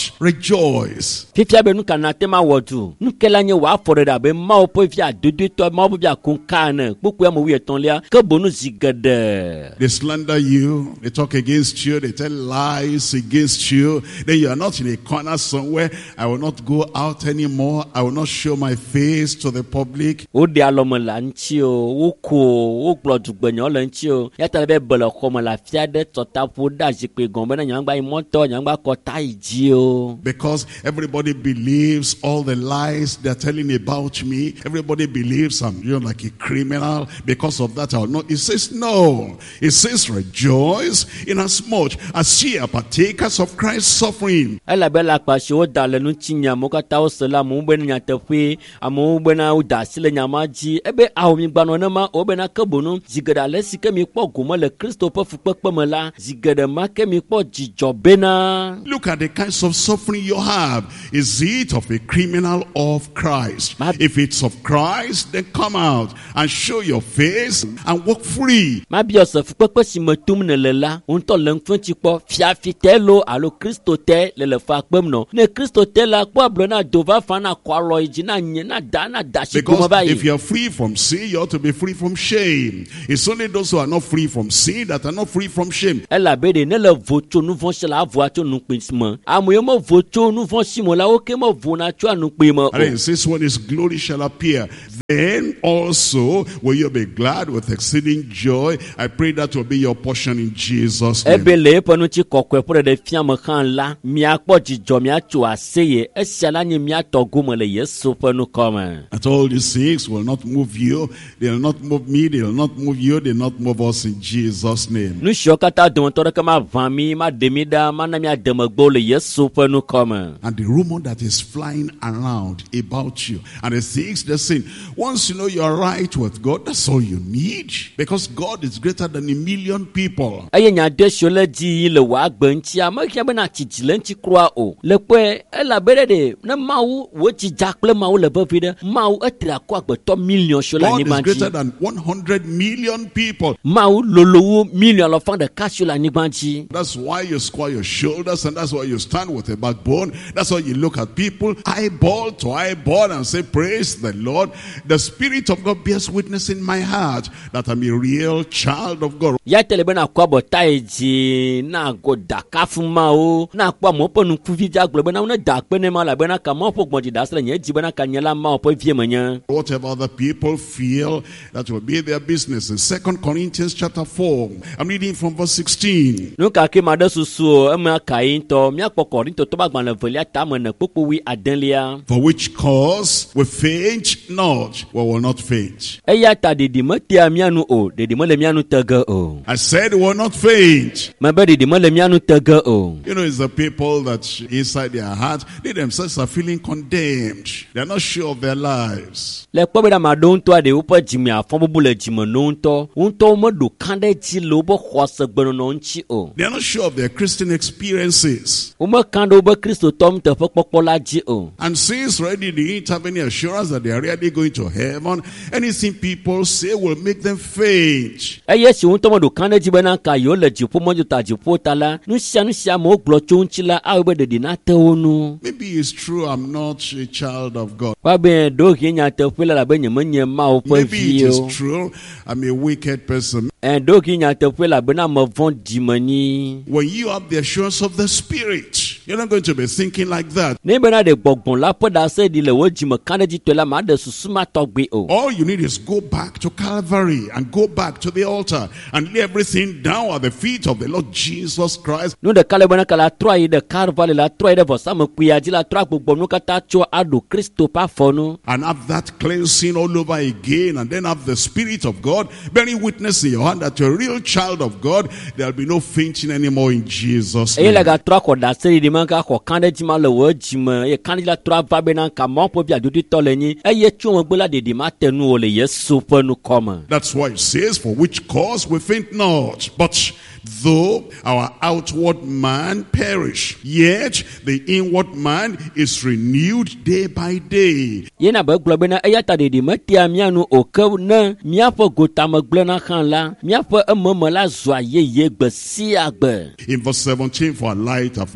rejoice. Fifia be nu kana tema wodu. Nu kela nye wa fore da be ma opo fia dodo to ma opo fia kun kana. Poku am wi eton lia ke bonu zigede. They slander you, they talk against you, they tell lies against you. Then you are not in a corner somewhere. I will not go out anymore. I will not show my face to the public. O de alomo la nchi o, o ko, o gblodugbe nyo la nchi o. Ya ta be bele khoma la fia de tota po da jikpe gombe na nyangba imoto nyangba kota iji o. Because everybody believes all the lies they're telling about me. Everybody believes I'm, you know, like a criminal. Because of that, I'll not. It says no. It says rejoice in as much as ye are partakers of Christ's suffering. Ela bela pasho o da le nu chinya mo kata o sela mo be nya tefe amo be na o da sile nya maji ebe awo mi gbanu na ma o be na kabonu zigada le sike mi po gumo le Kristo po fu pepe me la zigada ma ke mi po jijo be na. Look at the kinds of suffering you have. Is it of a criminal or of Christ? Ma, if it's of Christ, then come out and show your face and walk free. Ma bi o fu pepe si me tum ne le la on to le fun ti po fia fitelo alo Kristo te le le fa pem no ne Kristo te la po ablo na dova fa na kwalo iji na nye na da na da shi kuma Because bayi. if you are free from sin, you ought to be free from shame. It's only those who are not free from sin that are not free from shame. Ela bede ne le vocho nu von shela avo acho nu pinsmo amoye mo vocho nu von simo la oke mo vona cho anu pe mo. And then it says, when his glory shall appear, then also will you be glad with exceeding joy. I pray that will be your portion in Jesus' name. Ebele ponu chi kokwe pore de fiam kan la mi akpo jijo mi acho aseye esiala ni mi atogo mo le Yesu ponu come. At all these things will not move you. They will not move me. They will not move you. They will not move us in Jesus' name. Nu shokata don to ka ma vami ma demida ma na mi ademagbo le Yesu ponu come. And the rumor that is flying around about you and the things they're saying, once you know you're right with God, that's all you need. Because God is greater than a million people. Aye nya de shole ji le wa gbanchi ama kia be na chichile nchi kroa o. Le pe ela bere de na mawu wo ji jakple mawu le be vide mawu etra ko agbeto million shola God ni is banchi. greater than one hundred million people. Mawu lolowo million lo fan de ka shola ni banchi. That's why you square your shoulders, and that's why you stand with a backbone. That's why you look at people eyeball to eyeball and say, praise the Lord. The Spirit of God bears witness in my heart that I'm a real child of God. Ya telebe na kwa botaiji na go dakafu mawu na kwa mopo nu kuvi jaglo be na una dakpe ne mala be na ka mopo gboji dasle nye ji be na ka nyela ma opo vie manya. Whatever other people feel, that will be their business. In Second Corinthians chapter four, I'm reading from verse sixteen. Nu ka ke made susu e ma kai to mi akpo Korinto to bagban le velia ta mo na popo wi adenlia. For which cause we faint not, we will not faint. E ya ta de di matia mianu o de di mo le mianu tege o. I said we will not faint. Ma be de di mo le mianu tege o. You know, it's the people that inside their heart, they themselves are feeling condemned. They are not sure of their lives. Le kpo be da ma don to ade upo jimi afon bubu le jimi no nto nto mo do kande ji lo bo khose gbenu no nchi o. They are not sure of their Christian experiences. O mo kande obo Kristo tom te popopo la ji o. And since already they don't have any assurance that they are really going to heaven, anything people say will make them faint. E yes nto mo do kande ji be na ka yo le ji po mo ju ta ji po tala nu sia nu sia mo glo chu nchi la a be de di na te onu. Maybe it's true I'm not a child of God. Wa be do hi nya te fela la be nyem nyem ma o po Maybe it vi is o. true I'm a wicked person. En do hi nya te fela be na mo von di mani. When you have the assurance of the Spirit, you're not going to be thinking like that. Ne be na de gbogbon la po da se di le wo ji mo kande ji to la ma de susu ma togbe o. All you need is go back to Calvary and go back to the altar and lay everything down at the feet of the Lord Jesus Christ. Nu de kale bona kala troi de carvalho la troi de vosa mo kuya ji la troi gbogbo nu kata cho ado Kristo pa fonu. And have that cleansing all over again, and then have the Spirit of God bearing witness in your hand that you're a real child of God. There'll be no fainting anymore in Jesus' E name. la ga troi ko da se di man ka ko kande ji ma le wo ji mo e kande la troi va be na ka mo po bia dudu to le ni e ye chu mo gbola de di ma tenu o le Yesu ponu come. That's why it says, for which cause we faint not, but though our outward man perish, yet the inward man is renewed day by day. Ye na be glo be na e ya ta de di matia mianu o ke na mia fo gota mo glo na kan la mia fo emomo la zwa ye ye gbe si agbe. In verse seventeen, for a light affliction,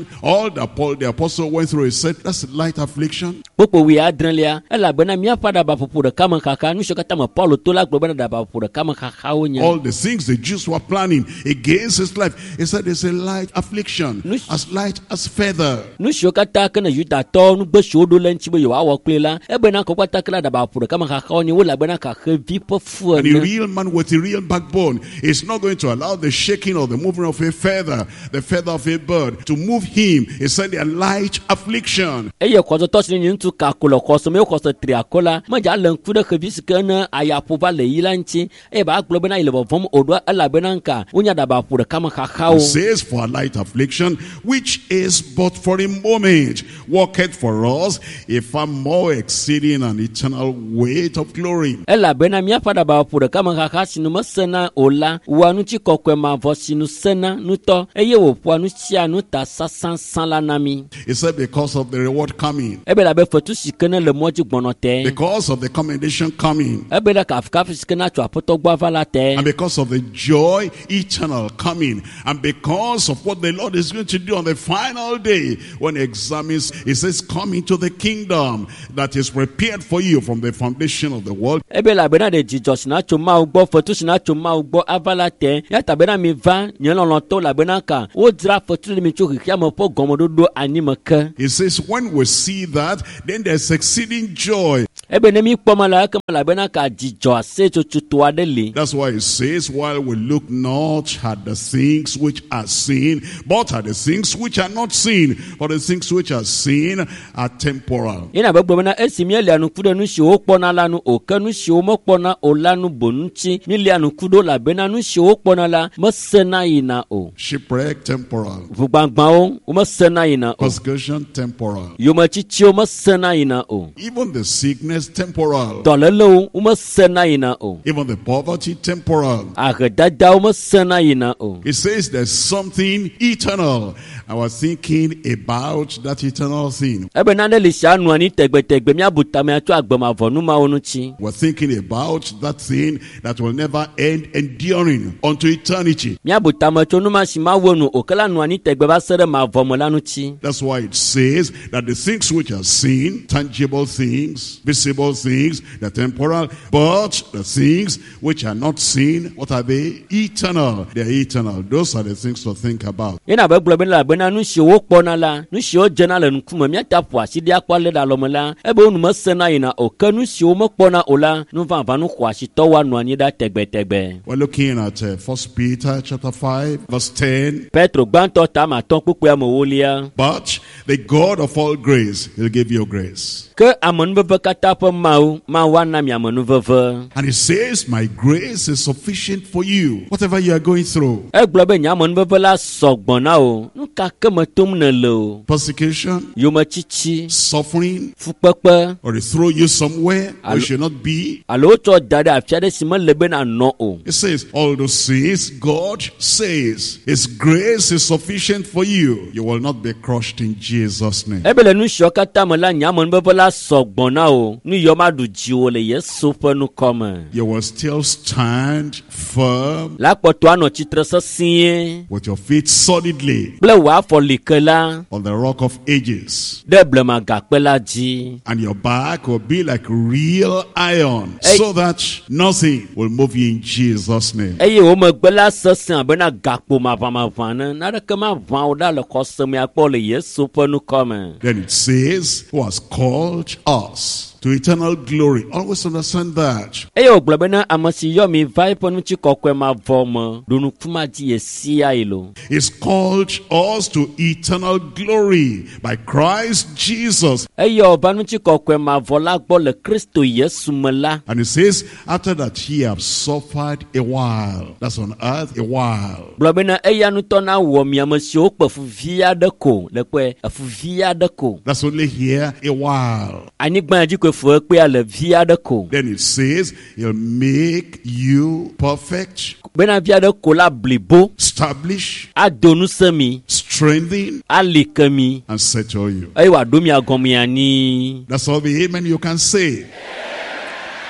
affliction, all that Paul the apostle went through, he said, that's light affliction. Popo we adrenlia, ela bena mia pada ba popo de kama kaka, nu shokata ma Paulo tola globena da ba popo de kama kaka onya. All the things the Jews were planning against his life, he said it's a light affliction, as light as feather. Nu shokata kana yuta to nu be shodo lenchi be yo awo klela, e bena ko kwata kala da ba popo de kama kaka onya wo la bena ka heavy pofu. And a real man with a real backbone is not going to allow the shaking or the moving of a feather, the feather of a bird, to move him. He said a light affliction. Eye kwazo to sin ntu ka kolo kwaso me kwaso triakola ma ja len ku de khabisi kana aya poba le yilanchi e ba globe na ile vom odwa ala benanka unya da ba pura kama kakao. It says for a light affliction which is but for a moment worketh for us a far more exceeding and eternal weight of glory. Ela bena mia pada ba pura kama kakasi no masana ola wanu chi kokwe ma vosinu sena nuto eye wo poanu chia nu ta sasan sanla nami. He said because of the reward coming, ebe la be fotu sikene le moji gbonote, because of the commendation coming, ebe la kafka sikena to apoto gba valate, and because of the joy eternal coming, and because of what the Lord is going to do on the final day when he examines, he says, come into the kingdom that is prepared for you from the foundation of the world. Ebe la bena de Jesus na chuma ugbo fotu sina chuma ugbo avalate ya tabena mi va nyelonto la bena ka o dra fotu mi chu kia mo po gomododo animaka. He says when we see that, then there's exceeding joy. Ebe ne mi kpoma la ka la bena ka jijo ase chuchu adeli. That's why it says, while we look not at the things which are seen, but at the things which are not seen, for the things which are seen are temporal. Ina be gbona esimi ele anu kudo nu shi o kpona la nu o kanu shi o mo kpona o la nu bonuchi mi le anu kudo la bena nu shi o kpona la mo sena ina o. Shipwreck temporal. Vugbangba o o mo sena ina o. Persecution temporal. Yo ma chichi o mo sena ina o. Even the sickness temporal. Dolelo o mo sena ina o. Even the poverty temporal. Agedada o mo sena ina o. It says there's something eternal. I was thinking about that eternal thing. Ebe na le sha anu ani tegbe tegbe mi abuta mi atu agbema vonu ma onuchi. We're thinking about that thing that will never end, enduring unto eternity. Mi abuta ma chonu ma shi ma wonu okala anu ani tegbe ba sere ma vomo lanuchi. That's why it says that the things which are seen, tangible things, visible things, they're temporal, but the things which are not seen, what are they? Eternal. They're eternal. Those are the things to think about. Ina be globe la be na nu shi wo kpona la, nu shi o jena le nkuma mi atapu asidi akwale da lomola. Ebe onu ma sena ina o kanu shi o mo kpona ola, nu va va nu kwa shi to wa nu ani da tegbe tegbe. We're looking at uh, First Peter chapter five, verse ten. Petro gbanto ta ma ton pupu ya mo wolia. But the God of all grace, he'll give you grace. Ke amonu bebe kata pe mau, ma wa na mi amonu veve. And he says, my grace is sufficient for you, whatever you are going through. E globe nya amonu bebe la sogbona o, nu ka ke me tum ne le o. Persecution, Yo ma chichi, suffering, fukpekpe, or they throw you somewhere where Alo- you should not be. alo to dade afia de si me lebe na no o. It says, all those things, God says, his grace is sufficient for you. You will not be crushed in Jesus' name. Ebe le nu sho kata me la nya amonu bebe la sogbona o, nu yo ma du ji o le Yesu pe nu kome. You will still stand firm La kpoto ano chitre se siye, with your feet solidly ble wa fo like la, on the rock of ages. de ble ma gakpe la ji. And your back will be like real iron, Hey. so that nothing will move you in Jesus' name. Eye o me gbe la se sin abe na gakpo ma va ma va ne, na de ke ma va o da le kose mi akpo le Yesu pe nu kome. Then it says, who has called us to eternal glory. Always understand that. Eye o gbe be na amasi yo mi va pe nu chi kokwe ma vo mo, do nu kuma ji ye si ai lo. He's called us to eternal glory by Christ Jesus. Eye o ba nu chi kokwe ma vo la gbo le Kristo Yesu me la. And it says, after that ye have suffered a while. That's on earth, a while. Gbe be na eya nu to na wo mi amasi o pe fu via de ko, le pe fu via de ko. That's only here, a while. Ani gba ji ko fu pe ale via de ko. Then it says, he'll make you perfect, Be na via de ko la blibo, establish, adonu semi, strengthen, alikemi. and settle you. Ewa do mi agomi ani. That's all the amen you can say.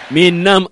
Minam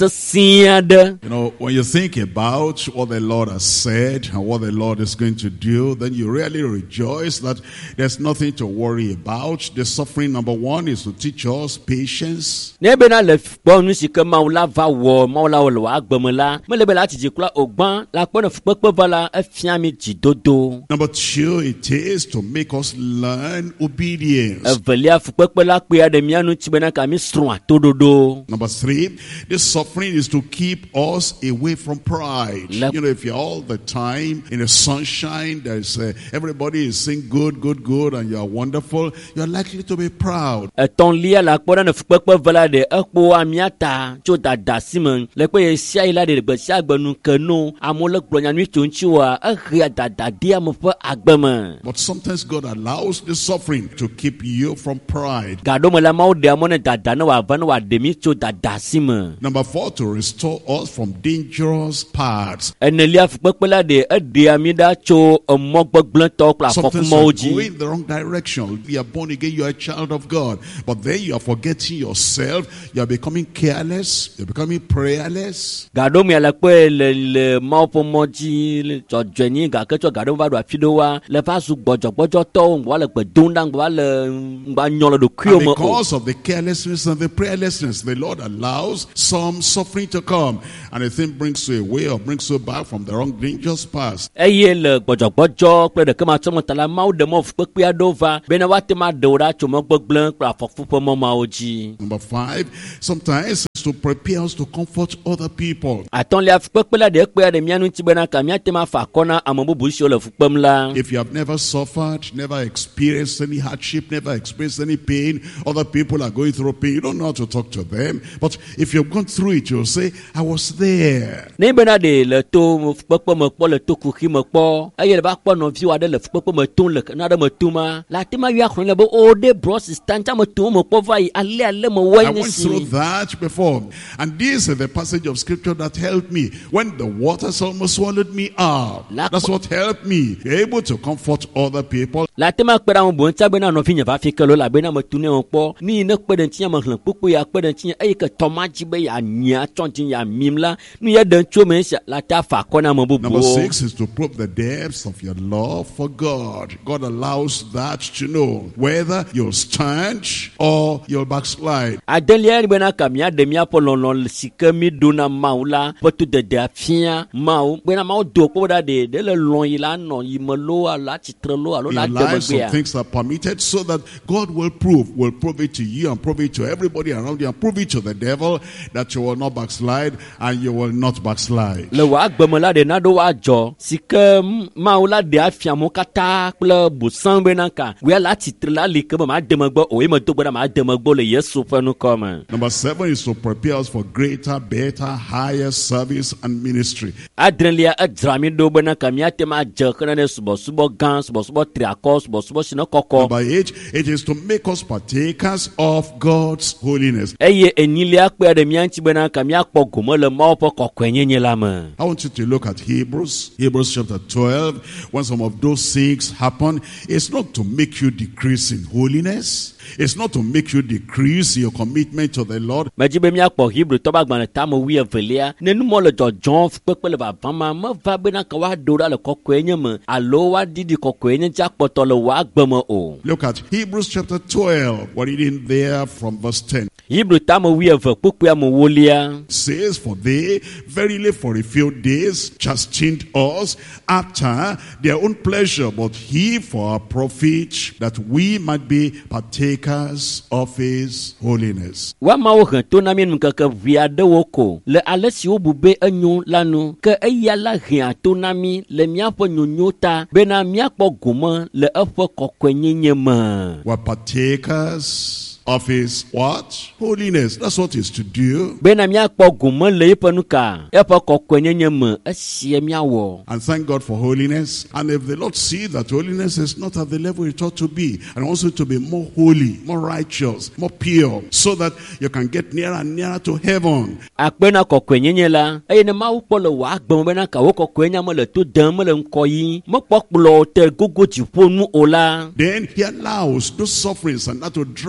amesasiade. You know, when you think about what the Lord has said and what the Lord is going to do, then you really rejoice that there's nothing to worry about. The suffering, number one, is to teach us patience. Nebena le bonu sike maula va wo maula wo wa gbemela melebela tijikula ogban la pona fpepe vala afiami jidodo. Number two, it is to make us learn obedience. Evelia fpepe la pe de mianu tibena kami stron atododo. Number three, this suffering is to keep us away from pride. Le you know, if you're all the time in the sunshine, there's uh, everybody is saying good, good, good, and you're wonderful, you're likely to be proud. Eton lia la pona ne fpepe vala de ekpo amiata cho dada simon le pe sia ila de gbe sia gbenu kenu amole gbronya nu chonchiwa ehia dada dia mo fa agbema. But sometimes God allows the suffering to keep you from pride. Gado mo la mau de amone dada na wa van wa demi cho dada simon. Number four, to restore us from dangerous paths. Enelia fpekpela de ede amida cho omogbegblon to kla Sometimes fofumoji. you're going the wrong direction. You are born again, you are a child of God. But then you are forgetting yourself. You are becoming careless. You're becoming prayerless. Gado mi ala pe le le maupomoji le jojeni ga kecho gado va do afidowa le fa su gbojo gbojo to ngwa le gbedunda ngwa le ngba nyolo do And krio mo. because of the carelessness and the prayerlessness, the Lord allows some suffering to come. And the thing brings you away or brings you back from the wrong dangerous path. Eye le gbojo gbojo pe de kema chomo tala mau de mo fpekpe adova bena wate ma dora chomo gbegblon kla fofupo mo maoji. Number five, sometimes it's to prepare us to comfort other people. Aton le fpekpela de pe de mianu tibena kamia tema fa kona amobubu sho le fpem la. If you have never suffered, never experienced any hardship, never experienced any pain, other people are going through pain, you don't know how to talk to them. But if you've gone through it, you'll say, I was there. Ne bena de le to fpekpe me kpo le to kuki me kpo eye le ba kpo no vi wa de le fpekpe me ton le na de me tuma la tema wi akhon le bo o de bros stand me to me kpo vai ale ale me I wa went through that before. And this is the passage of scripture that helped me. When the waters almost swallowed me up, that's what helped me. Be able to comfort other people. La tema kpera mo bon ta bena no fi nya va fi kelo la bena me tune on kpo ni ne kpe de tia me hlan pupu ya kpe de tia eye ke tomaji be ya nya chontin ya mimla nu ya den cho me sha la ta fa kona mo bubu. Number six is to probe the depths of your love for God. God allows that to know whether you'll stand or you'll backslide. Adelia ni bena kamia de mia polono sike mi dona maula potu de de afia mau bena mau do ko da de de le lon ila no yimelo ala titrelo alo la Your de lives, some be. things are permitted so that God will prove, will prove it to you and prove it to everybody around you and prove it to the devil that you will not backslide and you will not backslide. Le wa gbemela de na do wa jo sike maula de afia mo kata ple busan bena ka we ala titrela le ke ma de magbo o e mo to bena ma de magbo le Yesu fa nu come. Number seven is to prepare us for greater, better, higher service and ministry. Adrelia adrami do bena kamia tema je kana ne subo subo gan subo subo triakos subo subo sino koko. Number eight, it is to make us partakers of God's holiness. Eye enilia kpe de mianchi bena kamia kpo gomo le mo po kokwenyenye la me. I want you to look at Hebrews, Hebrews chapter twelve. When some of those things happen, it's not to make you decrease in holiness. It's not to make you decrease your commitment to the Lord. Majibe mi akpo Hebrew to ba gban ta mo wi evelia nenu mo le jojon pepe le baba ma ma va bena ka wa dora le kokwenye me alo wa didi kokwenye ja poto le wa gbemo o. Look at Hebrews chapter twelve. We're reading there from verse ten. Hebrew ta mo wi eve pupu mo wolia. It says, for they verily for a few days chastened us after their own pleasure, but he for our profit, that we might be partakers of his holiness. Wa ma wo han to na mi nu kaka via de woko le alesi obube anyu lanu ke eya la hia to na mi le mia po nyonyota be na mia kpo gomo le efo kokwenyenye ma. We're partakers of his what? Holiness. That's what he's to do. Be na mia kpo gomo le ipanuka efo kokwenyenye ma asie mia wo. And thank God for holiness. And if the Lord see that holiness is not at the level it ought to be, and wants you to be more holy, more righteous, more pure, so that you can get nearer and nearer to heaven. Akpena kokwenyenye la eye ne ma wo kpo le wa gbon be na ka wo kokwenya mo le to dan mo le nkoyi mo kpokplo te gogo jiponu ola. Then he allows those sufferings and that to drive you on your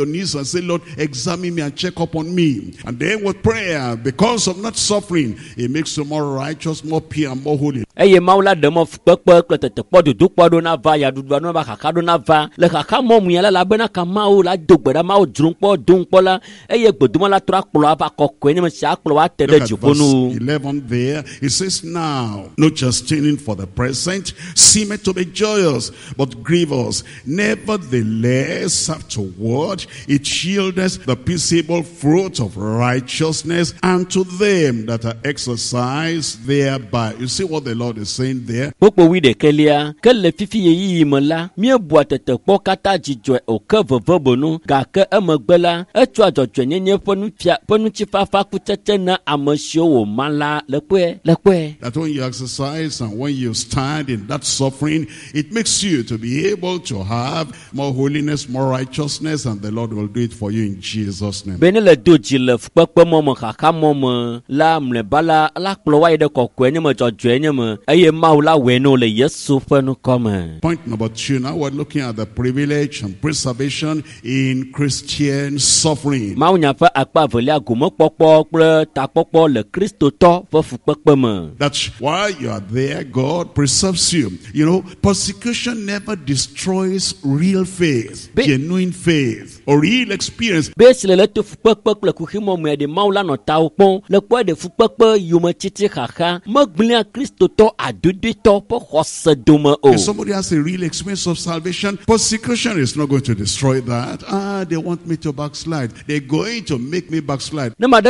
your knees and say, Lord, examine me and check up on me. And then with prayer, because of not suffering, it makes you more righteous, more pure, and more holy. Eye maula demo fukpekpe kple tetekpɔ dudu kpɔ ɖo na va yaɖuɖua no va xaxa ɖo na va le xaxa mɔ mu ya la la bena ka mawo la do gbe ɖa mawo dzrom kpɔ dom kpɔ la eye gbedoma la trɔ akplɔ ava kɔkɔe ne me si akplɔ wa te ɖe dziƒo nu. eleven there, it says, now, no chastening for the present seemeth to be joyous, but grievous. Nevertheless, afterward, it yieldeth the peaceable fruit of righteousness unto them that are exercised thereby. You see what the Lord is saying there? Kpokpo wi ɖekelia ke le fifi yeyiyi me la miebua tetekpɔ katã dzidzɔe oke veve bonu gake emegbe la etsɔa dzɔdzɔenyenye ƒe nufia ƒe ŋutifafa kutsetse na ame siwo wòma la le kpɔe le kpɔe. That when you exercise and when you stand in that suffering, it makes you to be able to have more holiness, more righteousness, and the Lord will do it for you in Jesus' name. Bene le do dzi le fukpekpe mɔ me xaxa mɔ me la mlɔeba la la kplɔ wa yi ɖe kɔkɔe nye me dzɔdzɔe nye me eye Mawu la wɔe no le Yesu ƒe nukɔ me. Point number two, now we're looking at the privilege and preservation in Christian suffering. Mawu nya ƒe akpa velia gomekpɔkpɔ kple takpɔkpɔ le kristotɔ ƒe fukpekpe me. That's why you are there, God preserves you. You know, persecution never destroys real faith, Be- genuine faith, or real experience. Besi le le to fukpekpe kple kuximɔ me de Mawu la nɔ tawo kpɔm le kpɔ de fukpekpe yome titi xaxa megblẽa kristotɔ adodetɔ ƒe xɔse dome o. If somebody has a real experience of salvation, persecution is not going to destroy that. Ah, they want me to backslide. They're going to make me backslide. Ne ma ɖe